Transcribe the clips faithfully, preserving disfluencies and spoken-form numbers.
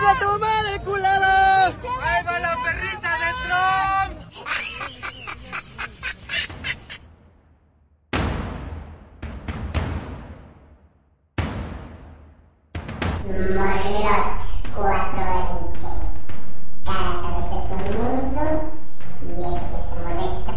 ¡Chinga tu madre, culero! ¡Ahí va la perrita de Trump! Moloch cuatrocientos veinte. Cada cabeza es un mundo y el que se molesta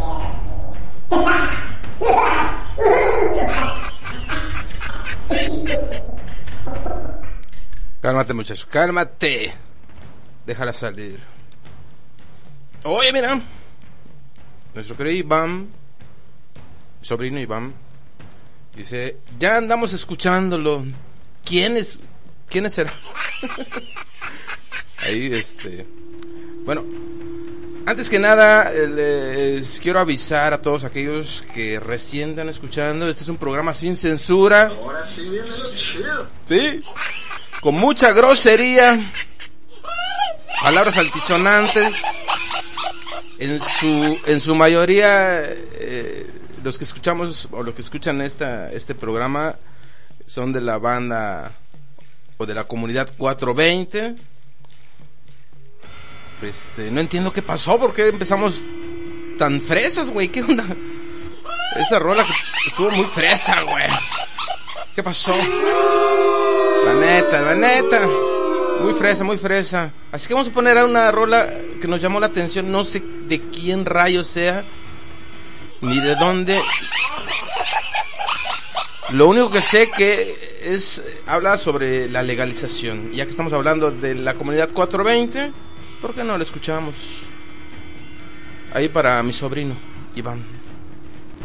pierde. Cálmate, muchacho, cálmate. Déjala salir. Oye, mira. Nuestro querido Iván, sobrino Iván, dice: ya andamos escuchándolo. ¿Quién es? ¿Quiénes serán? Ahí, este... Bueno, antes que nada, les quiero avisar a todos aquellos que recién están escuchando. Este es un programa sin censura. Ahora sí viene lo chido. Sí, con mucha grosería, palabras altisonantes. En su en su mayoría, eh, los que escuchamos o los que escuchan esta este programa son de la banda o de la comunidad cuatrocientos veinte. Este, no entiendo qué pasó, por qué empezamos tan fresas, güey. ¿Qué onda? Esta rola estuvo muy fresa, güey. ¿Qué pasó? La neta, la neta. Muy fresa, muy fresa. Así que vamos a poner a una rola que nos llamó la atención. No sé de quién rayos sea, ni de dónde. Lo único que sé que es habla sobre la legalización. Ya que estamos hablando de la comunidad cuatrocientos veinte, ¿por qué no la escuchamos? Ahí para mi sobrino Iván.